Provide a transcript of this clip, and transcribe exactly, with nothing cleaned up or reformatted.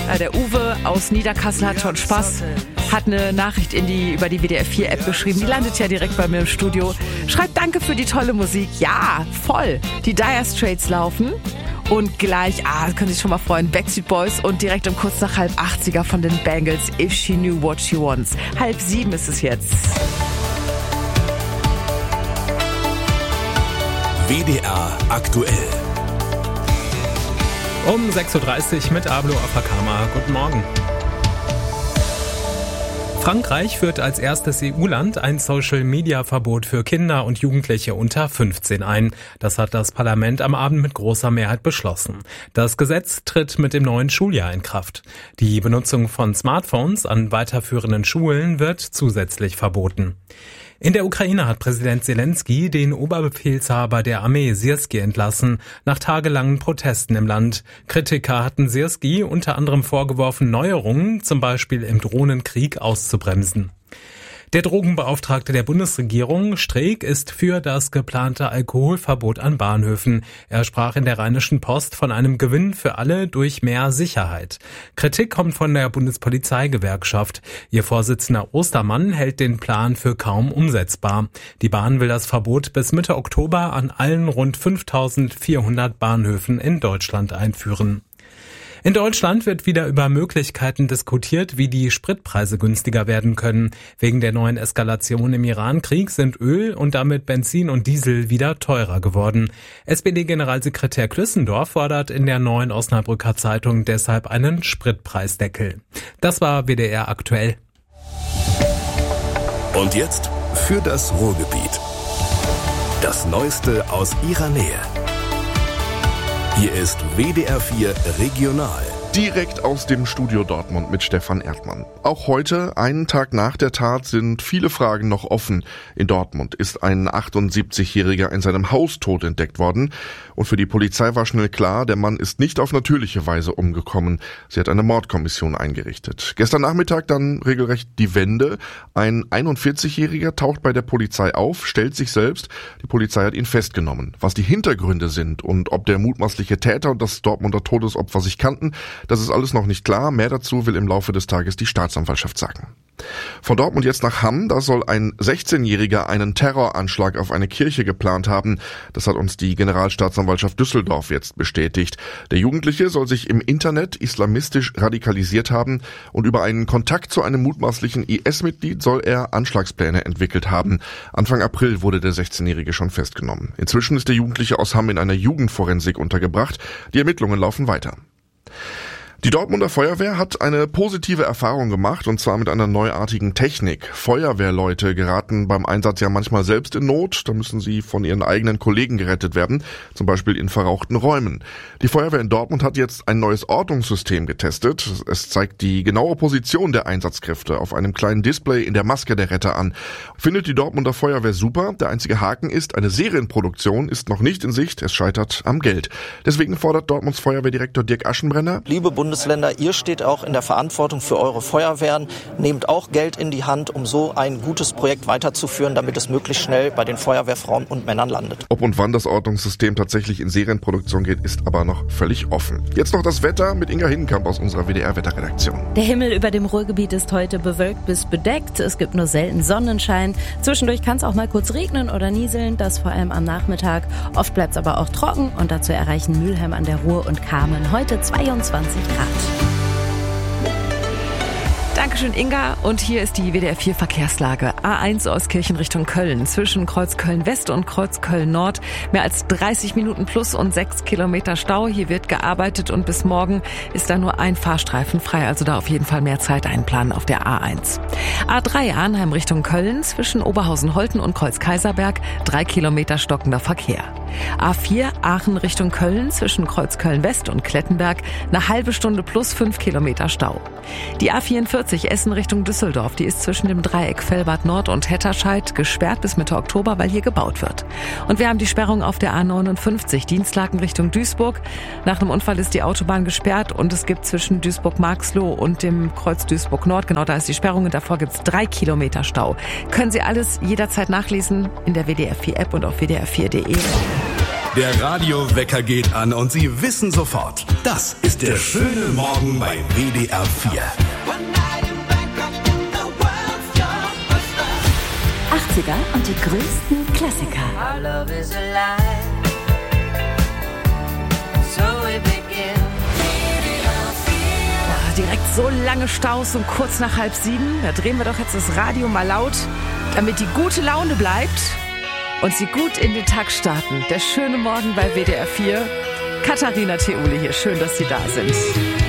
Ja, der Uwe aus Niederkassel hat schon Spaß. Hat eine Nachricht in die, über die W D R vier App geschrieben. Die landet ja direkt bei mir im Studio. Schreibt danke für die tolle Musik. Ja, voll. Die Dire Straits laufen. Und gleich, ah, können Sie sich schon mal freuen, Backstreet Boys und direkt um kurz nach halb achtziger von den Bangles, If She Knew What She Wants. Halb sieben ist es jetzt. W D R aktuell. Um sechs Uhr dreißig mit Ablo Afakama. Guten Morgen. Frankreich führt als erstes E U-Land ein Social-Media-Verbot für Kinder und Jugendliche unter fünfzehn ein. Das hat das Parlament am Abend mit großer Mehrheit beschlossen. Das Gesetz tritt mit dem neuen Schuljahr in Kraft. Die Benutzung von Smartphones an weiterführenden Schulen wird zusätzlich verboten. In der Ukraine hat Präsident Zelensky den Oberbefehlshaber der Armee Syrski entlassen, nach tagelangen Protesten im Land. Kritiker hatten Syrski unter anderem vorgeworfen, Neuerungen, zum Beispiel im Drohnenkrieg, auszubremsen. Der Drogenbeauftragte der Bundesregierung, Streeck, ist für das geplante Alkoholverbot an Bahnhöfen. Er sprach in der Rheinischen Post von einem Gewinn für alle durch mehr Sicherheit. Kritik kommt von der Bundespolizeigewerkschaft. Ihr Vorsitzender Ostermann hält den Plan für kaum umsetzbar. Die Bahn will das Verbot bis Mitte Oktober an allen rund fünftausendvierhundert Bahnhöfen in Deutschland einführen. In Deutschland wird wieder über Möglichkeiten diskutiert, wie die Spritpreise günstiger werden können. Wegen der neuen Eskalation im Iran-Krieg sind Öl und damit Benzin und Diesel wieder teurer geworden. S P D-Generalsekretär Klüssendorf fordert in der Neuen Osnabrücker Zeitung deshalb einen Spritpreisdeckel. Das war W D R aktuell. Und jetzt für das Ruhrgebiet. Das Neueste aus ihrer Nähe. Hier ist W D R vier Regional. Direkt aus dem Studio Dortmund mit Stefan Erdmann. Auch heute, einen Tag nach der Tat, sind viele Fragen noch offen. In Dortmund ist ein achtundsiebzigjähriger in seinem Haus tot entdeckt worden. Und für die Polizei war schnell klar, der Mann ist nicht auf natürliche Weise umgekommen. Sie hat eine Mordkommission eingerichtet. Gestern Nachmittag dann regelrecht die Wende. Ein einundvierzigjähriger taucht bei der Polizei auf, stellt sich selbst. Die Polizei hat ihn festgenommen. Was die Hintergründe sind und ob der mutmaßliche Täter und das Dortmunder Todesopfer sich kannten, das ist alles noch nicht klar. Mehr dazu will im Laufe des Tages die Staatsanwaltschaft sagen. Von Dortmund jetzt nach Hamm. Da soll ein sechzehnjähriger einen Terroranschlag auf eine Kirche geplant haben. Das hat uns die Generalstaatsanwaltschaft Düsseldorf jetzt bestätigt. Der Jugendliche soll sich im Internet islamistisch radikalisiert haben und über einen Kontakt zu einem mutmaßlichen I S-Mitglied soll er Anschlagspläne entwickelt haben. Anfang April wurde der sechzehnjährige schon festgenommen. Inzwischen ist der Jugendliche aus Hamm in einer Jugendforensik untergebracht. Die Ermittlungen laufen weiter. Die Dortmunder Feuerwehr hat eine positive Erfahrung gemacht, und zwar mit einer neuartigen Technik. Feuerwehrleute geraten beim Einsatz ja manchmal selbst in Not. Da müssen sie von ihren eigenen Kollegen gerettet werden, zum Beispiel in verrauchten Räumen. Die Feuerwehr in Dortmund hat jetzt ein neues Ortungssystem getestet. Es zeigt die genaue Position der Einsatzkräfte auf einem kleinen Display in der Maske der Retter an. Findet die Dortmunder Feuerwehr super. Der einzige Haken ist, eine Serienproduktion ist noch nicht in Sicht. Es scheitert am Geld. Deswegen fordert Dortmunds Feuerwehrdirektor Dirk Aschenbrenner: Liebe Bundesländer, ihr steht auch in der Verantwortung für eure Feuerwehren. Nehmt auch Geld in die Hand, um so ein gutes Projekt weiterzuführen, damit es möglichst schnell bei den Feuerwehrfrauen und Männern landet. Ob und wann das Ordnungssystem tatsächlich in Serienproduktion geht, ist aber noch völlig offen. Jetzt noch das Wetter mit Inga Hindenkamp aus unserer W D R-Wetterredaktion. Der Himmel über dem Ruhrgebiet ist heute bewölkt bis bedeckt. Es gibt nur selten Sonnenschein. Zwischendurch kann es auch mal kurz regnen oder nieseln, das vor allem am Nachmittag. Oft bleibt es aber auch trocken, und dazu erreichen Mülheim an der Ruhr und Kamen heute zweiundzwanzig Grad. Dankeschön, Inga. Und hier ist die W D R vier Verkehrslage. A eins Euskirchen Richtung Köln. Zwischen Kreuz Köln West und Kreuz Köln Nord. Mehr als dreißig Minuten plus und sechs Kilometer Stau. Hier wird gearbeitet und bis morgen ist da nur ein Fahrstreifen frei. Also da auf jeden Fall mehr Zeit einplanen auf der A eins. A drei Arnheim Richtung Köln. Zwischen Oberhausen-Holten und Kreuz Kaiserberg. Drei Kilometer stockender Verkehr. A vier Aachen Richtung Köln. Zwischen Kreuz Köln West und Klettenberg. Eine halbe Stunde plus fünf Kilometer Stau. Die A vierundvierzig Essen Richtung Düsseldorf, die ist zwischen dem Dreieck Fellbad Nord und Hetterscheid gesperrt bis Mitte Oktober, weil hier gebaut wird. Und wir haben die Sperrung auf der A neunundfünfzig Dienstlaken Richtung Duisburg. Nach einem Unfall ist die Autobahn gesperrt und es gibt zwischen Duisburg-Marxloh und dem Kreuz Duisburg Nord, genau da ist die Sperrung, und davor gibt es drei Kilometer Stau. Können Sie alles jederzeit nachlesen in der W D R vier App und auf w d r vier punkt de. Der Radiowecker geht an und Sie wissen sofort, das ist der schöne Morgen bei W D R vier. achtziger und die größten Klassiker. Direkt so lange Staus und kurz nach halb sieben. Da drehen wir doch jetzt das Radio mal laut, damit die gute Laune bleibt und Sie gut in den Tag starten. Der schöne Morgen bei W D R vier. Katharina Theule hier. Schön, dass Sie da sind.